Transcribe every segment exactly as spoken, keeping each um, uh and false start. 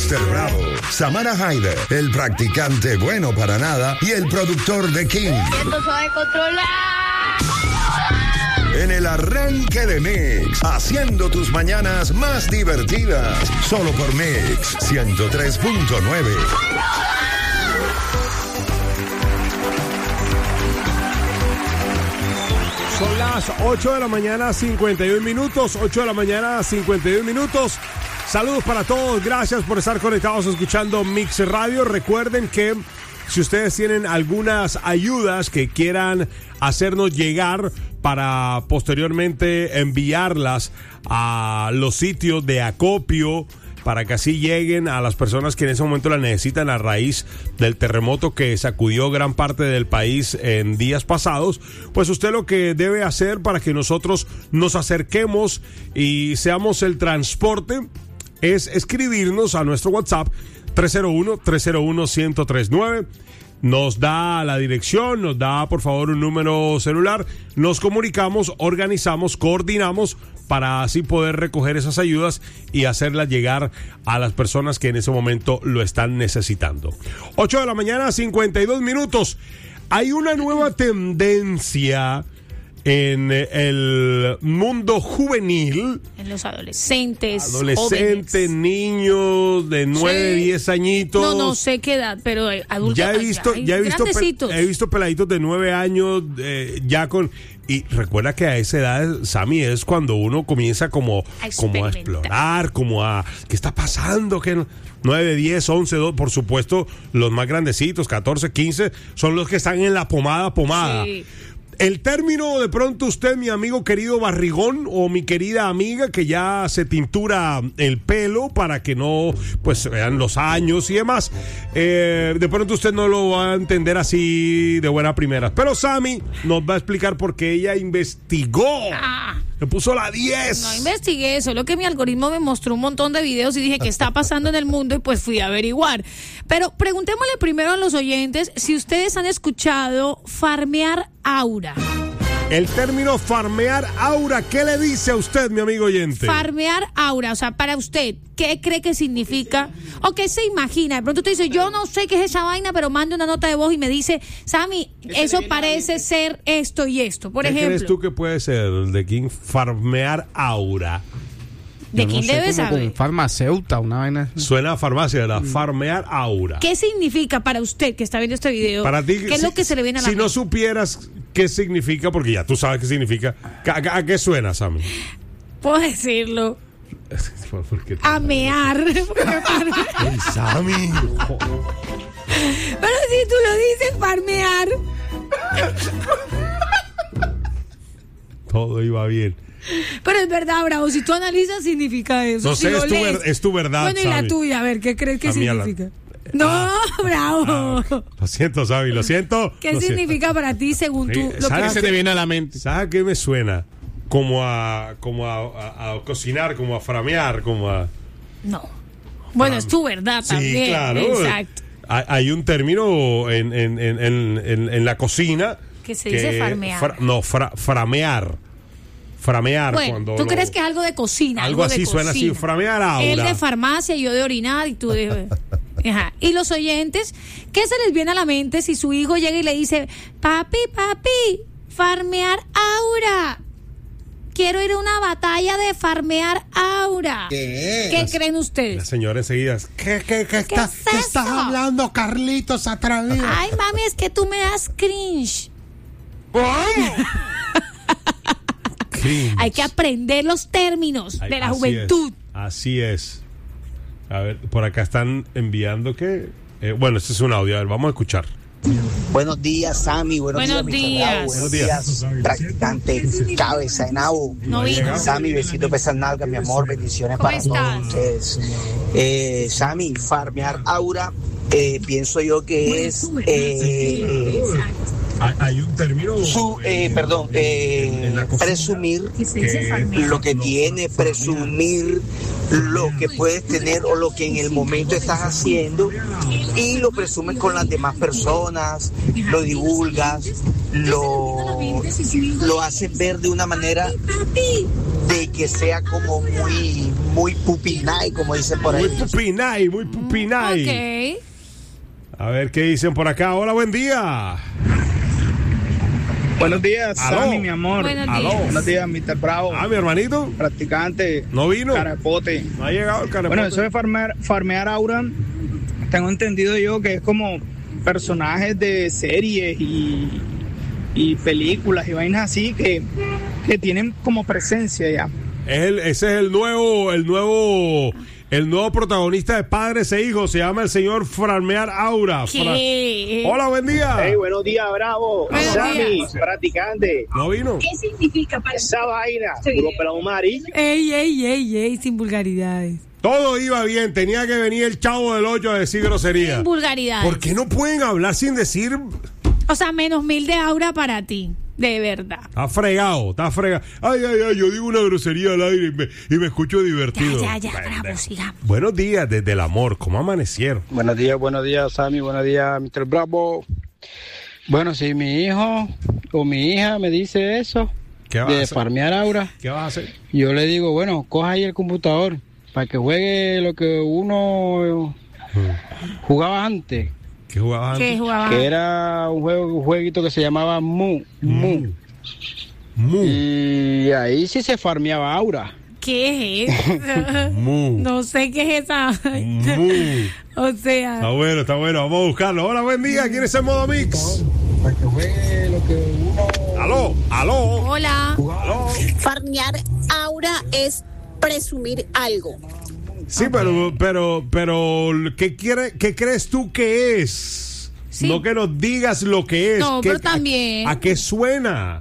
míster Bravo, Samara Haider, el practicante bueno para nada y el productor de King. Esto se va a controlar. En el arranque de Mix, haciendo tus mañanas más divertidas. Solo por Mix ciento tres punto nueve. Son las ocho de la mañana, cincuenta y un minutos. ocho de la mañana, cincuenta y un minutos. Saludos para todos. Gracias por estar conectados escuchando Mix Radio. Recuerden que si ustedes tienen algunas ayudas que quieran hacernos llegar para posteriormente enviarlas a los sitios de acopio, para que así lleguen a las personas que en ese momento la necesitan a raíz del terremoto que sacudió gran parte del país en días pasados, pues usted lo que debe hacer para que nosotros nos acerquemos y seamos el transporte es escribirnos a nuestro WhatsApp tres cero uno, tres cero uno, uno cero tres nueve. Nos da la dirección, nos da por favor un número celular, nos comunicamos, organizamos, coordinamos para así poder recoger esas ayudas y hacerlas llegar a las personas que en ese momento lo están necesitando. ocho de la mañana, cincuenta y dos minutos. Hay una nueva tendencia en el mundo juvenil. En los adolescentes. Adolescentes, jóvenes, niños de nueve, sí. diez añitos. No, no sé qué edad, pero adultos. Ya he visto, ya, ya he visto, pe- he visto peladitos de nueve años eh, ya con. Y recuerda que a esa edad, Sammy, es cuando uno comienza como a, como a explorar, como a ¿qué está pasando? ¿Qué no? nueve, diez, once, dos, por supuesto, los más grandecitos, catorce, quince, son los que están en la pomada, pomada. Sí. El término, de pronto usted, mi amigo querido barrigón, o mi querida amiga que ya se tintura el pelo para que no, pues, vean los años y demás, eh, de pronto usted no lo va a entender así de buena primera. Pero Sammy nos va a explicar por qué ella investigó. Ah. Le puso la diez. No investigué, solo que mi algoritmo me mostró un montón de videos y dije, ¿qué está pasando en el mundo? Y pues fui a averiguar. Pero preguntémosle primero a los oyentes si ustedes han escuchado farmear aura. El término farmear aura, ¿qué le dice a usted, mi amigo oyente? Farmear aura, o sea, para usted, ¿qué cree que significa? ¿O qué se imagina? De pronto usted dice, yo no sé qué es esa vaina, pero mande una nota de voz y me dice, Sammy, eso parece ser esto y esto. Por ¿Qué ejemplo. crees tú que puede ser de quién farmear aura? ¿De quién no sé, debe como saber? Con farmacéutica, una vaina. Suena a farmacia, ¿verdad? Farmear aura. ¿Qué significa para usted que está viendo este video? Para ti, ¿qué es si, lo que se le viene a la Si mente? no supieras qué significa, porque ya tú sabes qué significa, ¿a, a qué suena, Sammy? Puedo decirlo. ¿Por qué te... Amear. Ay, Sammy. Pero si tú lo dices, farmear. Todo iba bien. Pero es verdad, Bravo, si tú analizas, significa eso. No si sé, lo es tu, lees, ver, es tu verdad, bueno, y Sammy. la tuya, a ver, ¿qué crees que Sammy, significa? La... No, ah, Bravo. Ah, okay. Lo siento, Sammy, lo siento. ¿Qué lo significa siento. para ti según tú? Lo ¿Qué que se te viene a la mente? ¿Sabes qué me suena? Como a, como a, a, a cocinar, como a framear, como a... No. Bueno, Fram... es tu verdad sí, también. Claro. Exacto. Hay un término en, en, en, en, en la cocina que se dice que, farmear. Fra, no, fra, framear. Framear. Bueno, cuando ¿tú lo, crees que es algo de cocina? Algo, algo así de suena cocina. así, framear aura. Él de farmacia, yo de orinar y tú de... Ajá. Y los oyentes, ¿qué se les viene a la mente si su hijo llega y le dice, papi, papi, farmear aura? Quiero ir a una batalla de farmear aura. ¿Qué? ¿Qué creen ustedes? La señora enseguida, ¿qué, qué, qué, ¿Qué está, es ¿qué estás eso? hablando, Carlitos atrevido? Ay, mami, es que tú me das cringe. Cringe. Hay que aprender los términos Ay, de la así juventud. Es, así es. A ver, por acá están enviando que... Eh, bueno, este es un audio, a ver, vamos a escuchar. Buenos días, Sammy. Buenos, Buenos días, días. Buenos días, practicante, cabeza de nabo. No vino. Sammy, besito, pesas nalgas, mi amor. Bendiciones ¿Cómo para estás? todos ustedes. Eh, Sammy, farmear aura, eh, pienso yo que es... Eh, Hay un término... Su, eh, perdón, eh, presumir lo que tiene, presumir lo que puedes tener o lo que en el momento estás haciendo y lo presumes con las demás personas, lo divulgas, lo, lo haces ver de una manera de que sea como muy, muy pupinay, como dicen por ahí. Muy pupinay, muy pupinay. Ok. A ver qué dicen por acá. Hola, buen día. Buenos días, Aló. Sammy, mi amor. Buenos Aló. días. Buenos días, mister Bravo. Ah, mi hermanito. Practicante. ¿No vino? Carapote. No ha llegado el carepote. Bueno, eso de farmear, farmear aura, tengo entendido yo que es como personajes de series y, y películas y vainas así que, que tienen como presencia ya. Es el, ese es el nuevo, el nuevo, el nuevo protagonista de Padres e Hijos. Se llama el señor Farmear Aura. ¿Qué? Fra- Hola, buen día. Hey, buenos días, Bravo. Buenos Sammy, días. practicante. ¿No vino? ¿Qué significa para Esa vaina, puro pelado amarillo. Ey, ey, ey, ey, sin vulgaridades. Todo iba bien. Tenía que venir el chavo del ocho a decir grosería. Sin vulgaridades. ¿Por qué no pueden hablar sin decir? O sea, menos mil de aura para ti. De verdad. Está fregado, está fregado. Ay, ay, ay, yo digo una grosería al aire y me, y me escucho divertido. Ya, ya, ya, Pendejo. bravo, sigamos. Buenos días desde el amor. ¿Cómo amanecieron? Buenos días, buenos días, Sammy. Buenos días, mister Bravo. Bueno, si mi hijo o mi hija me dice eso, ¿Qué vas a de hacer? farmear aura, ¿Qué vas a hacer? yo le digo, bueno, coja ahí el computador para que juegue lo que uno jugaba antes, ¿Qué jugabas ¿Qué antes? jugaba? que era un juego, un jueguito que se llamaba Mu, Mu. Mu. Y ahí sí se farmeaba aura. ¿Qué es eso? Mu. No sé qué es esa. Mu. O sea, Está bueno, está bueno. Vamos a buscarlo. Hola, buen día. ¿Quién es el modo mix? Para que juegue lo que uno... Aló, aló. hola. Aló. farmear aura es presumir algo? Sí, pero, pero, pero, ¿qué quiere, qué crees tú que es? Sí. No que nos digas lo que es. No, ¿Qué- pero también. ¿A, a qué suena?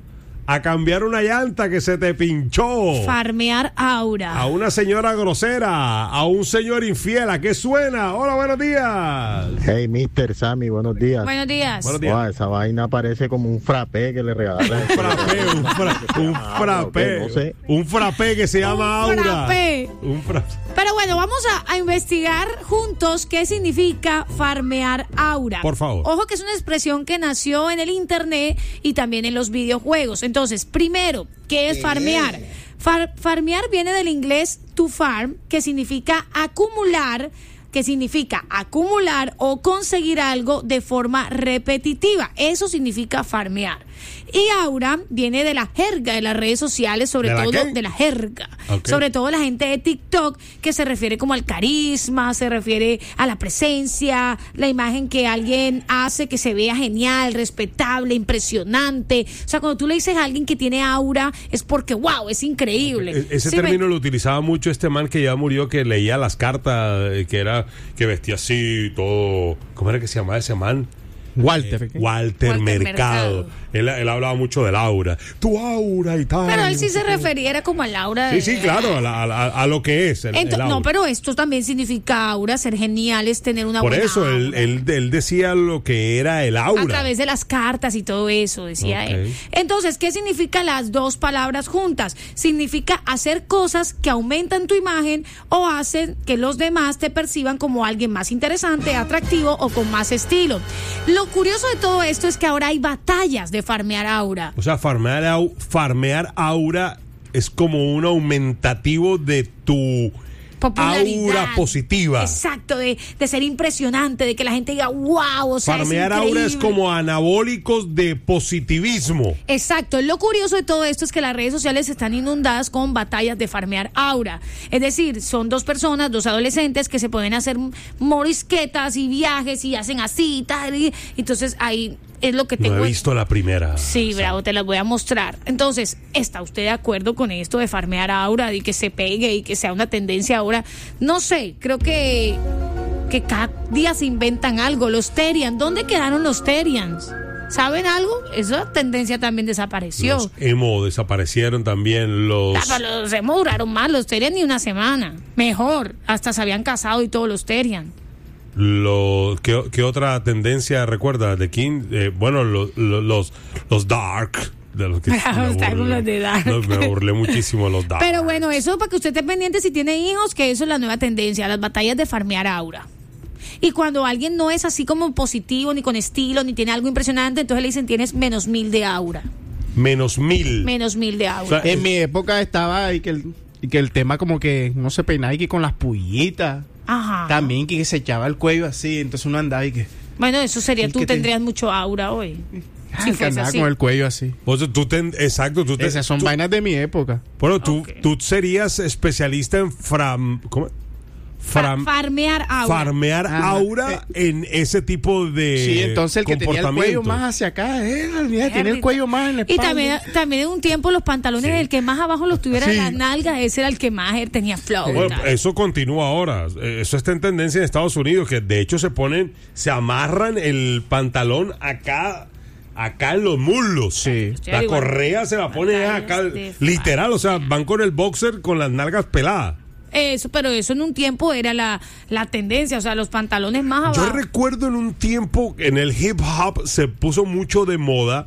A cambiar una llanta que se te pinchó. Farmear aura. A una señora grosera, a un señor infiel, ¿a qué suena? Hola, buenos días. Hey, mister Sammy, buenos días. Buenos días. Buenos días. Wow, esa vaina parece como un frappé que le regalaron. Un frappé, un, fra- un frappé, no sé. un frappé que se llama Un Aura. frappé. Un fra- Pero bueno, vamos a, a investigar juntos qué significa farmear aura. Por favor. Ojo que es una expresión que nació en el internet y también en los videojuegos. Entonces, primero, ¿qué es farmear? Far- farmear viene del inglés to farm, que significa acumular, que significa acumular o conseguir algo de forma repetitiva. Eso significa farmear. Y aura viene de la jerga de las redes sociales, sobre ¿De la todo qué? de la jerga. Ok. Sobre todo la gente de TikTok, que se refiere como al carisma, se refiere a la presencia, la imagen que alguien hace que se vea genial, respetable, impresionante. O sea, cuando tú le dices a alguien que tiene aura, es porque, wow, es increíble. E- Ese ¿Sí término me- lo utilizaba mucho este man que ya murió, que leía las cartas, eh, que era, que vestía así, todo. ¿Cómo era que se llamaba ese man? Walter. Eh, Walter, Walter Mercado. Mercado. Él, él hablaba mucho del aura. Tu aura y tal. Pero él sí se refería era como al aura. Sí, de- sí, claro, a, la- a la- a lo que es. El, Ento- el aura. no, pero esto también significa aura, ser genial, es tener una Por buena eso, él, aura. él, él decía lo que era el aura. A través de las cartas y todo eso, decía Ok. él. Entonces, ¿qué significan las dos palabras juntas? Significa hacer cosas que aumentan tu imagen o hacen que los demás te perciban como alguien más interesante, atractivo o con más estilo. Lo curioso de todo esto es que ahora hay batallas de farmear aura. O sea, farmear, au- farmear aura es como un aumentativo de tu Popularidad. aura positiva. Exacto, de, de ser impresionante, de que la gente diga, wow, o sea, Farmear es aura es increíble". como anabólicos de positivismo. Exacto, lo curioso de todo esto es que las redes sociales están inundadas con batallas de farmear aura. Es decir, son dos personas, dos adolescentes que se pueden hacer morisquetas y viajes y hacen así y tal. Y, entonces ahí es lo que No tengo. he visto la primera. Sí, bravo, te las voy a mostrar. Entonces, ¿está usted de acuerdo con esto de farmear aura y que se pegue y que sea una tendencia ahora? No sé, creo que, que cada día se inventan algo. Los Terian, ¿dónde quedaron los Terians? ¿Saben algo? Esa tendencia también desapareció. Los emo desaparecieron también. Los. Ah, pero los emo duraron más, los Terian ni una semana. Mejor, hasta se habían casado y todos los Terian. los ¿qué, qué otra tendencia recuerda de King? Eh, bueno, los, los, los dark. De los que Está me con burlé. los de dark. No, me burlé muchísimo de los dark. Pero bueno, eso para que usted esté pendiente si tiene hijos, que eso es la nueva tendencia, las batallas de farmear aura. Y cuando alguien no es así como positivo, ni con estilo, ni tiene algo impresionante, entonces le dicen tienes menos mil de aura. Menos mil. Menos mil de aura. O sea, En mi época estaba ahí que el, y que el tema como que no se peinaba y que con las pullitas. Ajá. También que se echaba el cuello así, entonces uno andaba y que... Bueno, eso sería, ¿Y tú qué te- tendrías mucho aura hoy. Ah, Si que fuese andaba así. con el cuello así. o sea, tú ten- exacto, tú te- Esas son tú- vainas de mi época. Bueno, tú, Ok. tú serías especialista en fram, ¿cómo? Fa- Fram- farmear aura. farmear Ajá. aura en ese tipo de Sí, entonces el que tenía el cuello comportamiento. más hacia acá, eh, mira, tiene el cuello más en la Y espalda. también, también en un tiempo los pantalones, Sí. el que más abajo los tuviera Sí. en las nalgas, ese era el que más él tenía flow. y Bueno, tal. eso continúa ahora. Eh, Eso está en tendencia en Estados Unidos, que de hecho se ponen, se amarran el pantalón acá, acá en los muslos. Sí. La correa se la pone acá, Batallas de literal, o sea, van con el boxer con las nalgas peladas. Eso, pero eso en un tiempo era la, la tendencia, o sea, los pantalones más Yo abajo. recuerdo en un tiempo en el hip hop se puso mucho de moda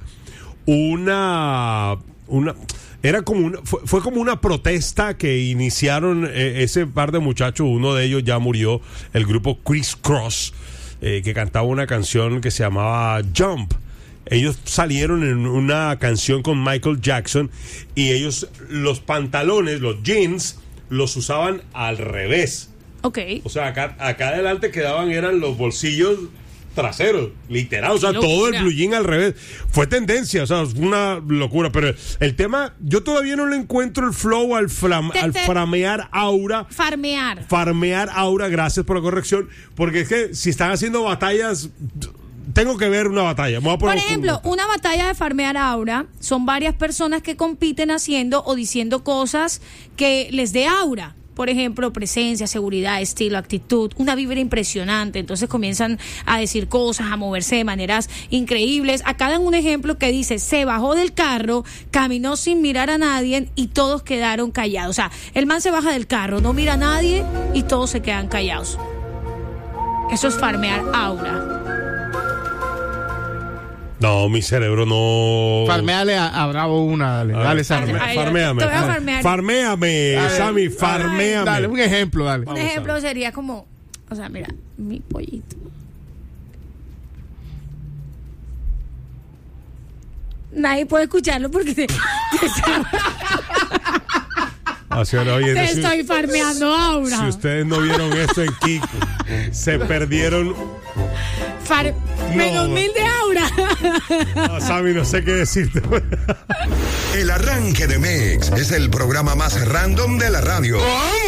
una una era como una, fue, fue como una protesta que iniciaron eh, ese par de muchachos, uno de ellos ya murió, el grupo Criss Cross, eh, que cantaba una canción que se llamaba Jump. Ellos salieron en una canción con Michael Jackson y ellos los pantalones, los jeans, los usaban al revés. Ok. O sea, acá, acá adelante quedaban, eran los bolsillos traseros, literal. O sea, Qué todo el locura. blue jean al revés. Fue tendencia, o sea, fue una locura. Pero el tema, yo todavía no le encuentro el flow al, flam- Te- al te- framear aura. Farmear. Farmear aura, gracias por la corrección. Porque es que si están haciendo batallas, tengo que ver una batalla. Me voy a Por poner ejemplo, una batalla de farmear aura son varias personas que compiten haciendo o diciendo cosas que les dé aura. Por ejemplo, presencia, seguridad, estilo, actitud, una vibra impresionante. Entonces comienzan a decir cosas, a moverse de maneras increíbles. Acá dan un ejemplo que dice, se bajó del carro, caminó sin mirar a nadie y todos quedaron callados. O sea, el man se baja del carro, no mira a nadie y todos se quedan callados. Eso es farmear aura. No, mi cerebro no. Farmeale a, a Bravo una, dale. A Dale, ver, Sammy. farme- Ay, farméame. te voy a farmear. Farméame, Dale, Sammy, dale, farméame. Dale, un ejemplo, dale. Un ejemplo sería como, o sea, mira, mi pollito. Nadie puede escucharlo porque te, te, Ah, señora, oye, te si- estoy farmeando aura. Si ustedes no vieron esto en Kiko, se perdieron. Far- menos mil de aura. No, Sammy, no sé qué decirte. El arranque de Mix es el programa más random de la radio.